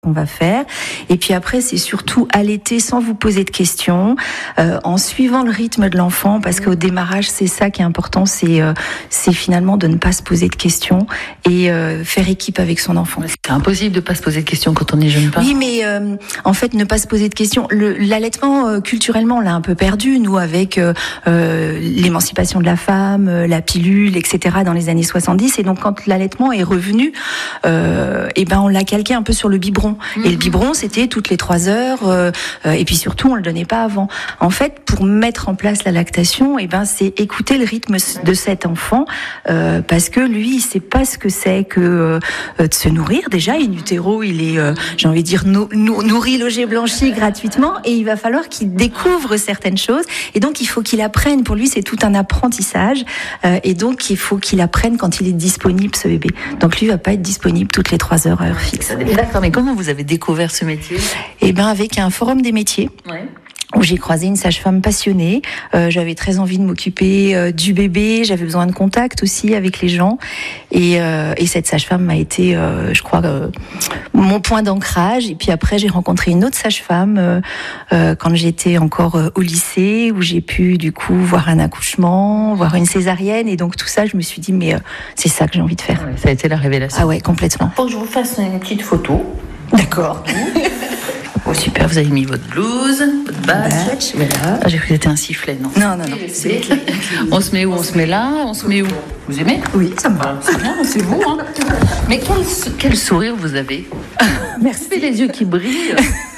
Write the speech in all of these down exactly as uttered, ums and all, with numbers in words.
qu'on va faire. Et puis après, c'est surtout allaiter sans vous poser de questions, euh, en suivant le rythme de l'enfant, parce qu'au démarrage, c'est ça qui est important, c'est euh, c'est finalement de ne pas se poser de questions et euh, faire équipe avec son enfant. C'est impossible de ne pas se poser de questions quand on est jeune parent. Oui, mais euh, en fait, ne pas se poser de questions. Le, l'allaitement, euh, culturellement, on l'a un peu perdu, nous, avec euh, euh, l'émancipation de la femme, euh, la pilule, et cetera, dans les années soixante-dix. Et donc, quand l'allaitement est revenu, euh, et ben, on l'a calqué un peu sur le biberon. Et le biberon, c'était toutes les trois heures, euh, euh, et puis surtout, on le donnait pas avant. En fait, pour mettre en place la lactation, et ben, c'est écouter le rythme de cet enfant, euh, parce que lui, il sait pas ce que c'est que euh, de se nourrir. Déjà, in utero, il est, euh, j'ai envie de dire, nou, nou, nourri, logé, blanchi gratuitement, et il va falloir qu'il découvre certaines choses. Et donc, il faut qu'il apprenne. Pour lui, c'est tout un apprentissage, euh, et donc il faut qu'il apprenne quand il est disponible, ce bébé. Donc, lui, il va pas être disponible toutes les trois heures à heure fixe. D'accord, mais comment vous avez découvert ce métier ? Eh ben, avec un forum des métiers. Ouais. Où j'ai croisé une sage-femme passionnée. Euh, j'avais très envie de m'occuper euh, du bébé. J'avais besoin de contact aussi avec les gens. Et, euh, et cette sage-femme m'a été, euh, je crois, euh, mon point d'ancrage. Et puis après, j'ai rencontré une autre sage-femme euh, euh, quand j'étais encore euh, au lycée, où j'ai pu du coup voir un accouchement, voir une césarienne. Et donc tout ça, je me suis dit, mais euh, c'est ça que j'ai envie de faire. Ouais, ça a été la révélation. Ah ouais, complètement. Faut que je vous fasse une petite photo. D'accord. Oh super, vous avez mis votre blouse, votre badge. Voilà. Ah, j'ai cru que c'était un sifflet, non ? Non, non, non. C'est... On se met où ? On se met là ? On se met où ? Vous aimez ? Oui, ça me va. C'est bien, c'est vous, hein ? Mais quel, quel sourire vous avez ? Merci. Vous avez les yeux qui brillent.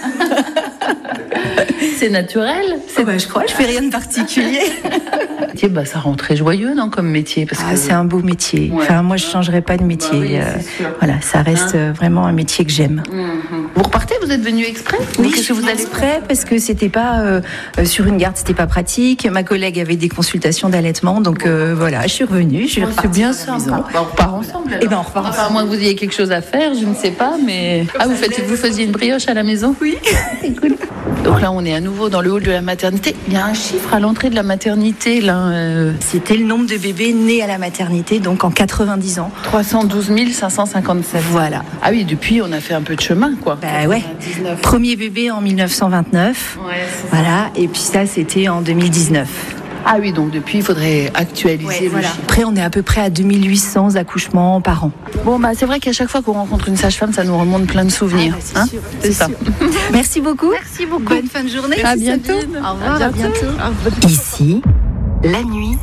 C'est naturel. C'est... Oh bah, je crois, je fais rien de particulier. Métier, bah, ça rend très joyeux, non, comme métier, parce ah, que... c'est un beau métier. Ouais. Enfin, moi, je changerais pas de métier. Bah oui, euh, voilà, ça reste hein vraiment un métier que j'aime. Mmh. Vous repartez ? Vous êtes venu exprès ? Oui, qu'est-ce que vous allez exprès parce que c'était pas euh, sur une garde, c'était pas pratique. Ma collègue avait des consultations d'allaitement, donc euh, voilà, je suis revenue. Je suis ouais, repartie. C'est bien ça. Bah, on repart ensemble. Et ben on repart. Enfin, à moins que vous ayez quelque chose à faire, je ne sais pas, mais ah, vous faites, vous faisiez une brioche à la maison ? Oui. C'est cool. Donc là, on est à nouveau dans le hall de la maternité. Il y a un chiffre à l'entrée de la maternité, là. Euh... C'était le nombre de bébés nés à la maternité, donc en quatre-vingt-dix ans. trois cent douze mille cinq cent cinquante-sept. Voilà. Ah oui, depuis, on a fait un peu de chemin, quoi. Bah ouais. Premier bébé en mille neuf cent vingt-neuf. Ouais, c'est voilà. Et puis ça, c'était en deux mille dix-neuf. Ah oui, donc depuis, il faudrait actualiser ouais, le voilà. chiffre. Après, on est à peu près à deux mille huit cents accouchements par an. Bon, bah, c'est vrai qu'à chaque fois qu'on rencontre une sage-femme, ça nous remonte plein de souvenirs. Ah, bah, c'est hein sûr, c'est, c'est ça. Merci beaucoup. Merci beaucoup. Bonne fin de journée. À bientôt. Au revoir, à bientôt. À bientôt. Ici, la nuit,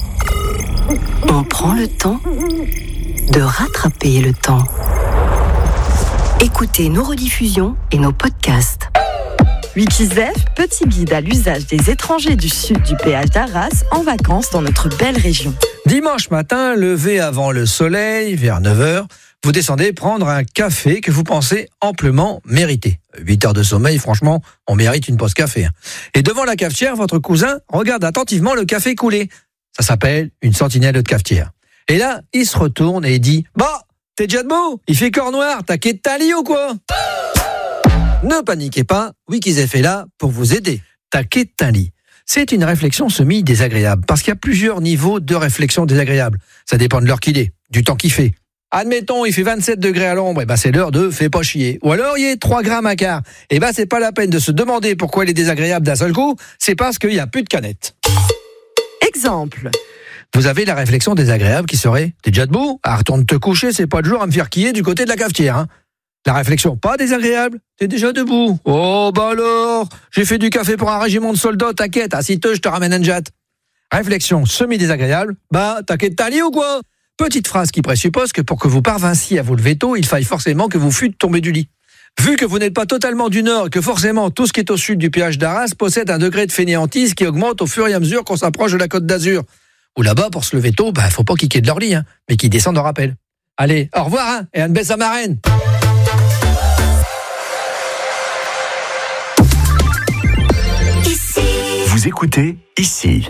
on prend le temps de rattraper le temps. Écoutez nos rediffusions et nos podcasts. Wikizef, petit guide à l'usage des étrangers du sud du péage d'Arras en vacances dans notre belle région. Dimanche matin, levé avant le soleil, vers neuf heures, vous descendez prendre un café que vous pensez amplement mériter. huit heures de sommeil, franchement, on mérite une pause café. Et devant la cafetière, votre cousin regarde attentivement le café couler. Ça s'appelle une sentinelle de cafetière. Et là, il se retourne et dit « Bah, t'es déjà debout ? Il fait corps noir, t'as quitté ta lit ou quoi ?» Ne paniquez pas, Wikizef est là pour vous aider. Taquet d'un lit. C'est une réflexion semi-désagréable, parce qu'il y a plusieurs niveaux de réflexion désagréable. Ça dépend de l'heure qu'il est, du temps qu'il fait. Admettons, il fait vingt-sept degrés à l'ombre, et ben c'est l'heure de fais pas chier. Ou alors il y a trois grammes à quart. Et ben c'est pas la peine de se demander pourquoi il est désagréable d'un seul coup, c'est parce qu'il y a plus de canettes. Exemple. Vous avez la réflexion désagréable qui serait « T'es déjà debout ? Ah, retourne te coucher, c'est pas de jour à me faire quiller du côté de la cafetière. Hein. » La réflexion pas désagréable, t'es déjà debout. Oh bah alors, j'ai fait du café pour un régiment de soldats, t'inquiète, assis-toi, je te ramène un jet. Réflexion semi-désagréable, bah t'inquiète t'as lit ou quoi ? Petite phrase qui présuppose que pour que vous parvinssiez à vous lever tôt, il faille forcément que vous fûtes tombé du lit. Vu que vous n'êtes pas totalement du nord et que forcément tout ce qui est au sud du péage d'Arras possède un degré de fainéantise qui augmente au fur et à mesure qu'on s'approche de la Côte d'Azur. Ou là-bas, pour se lever tôt, bah faut pas kicker de leur lit, hein, mais qu'ils descendent en rappel. Allez, au revoir, hein, et Anne baisse à marraine. Vous écoutez Ici.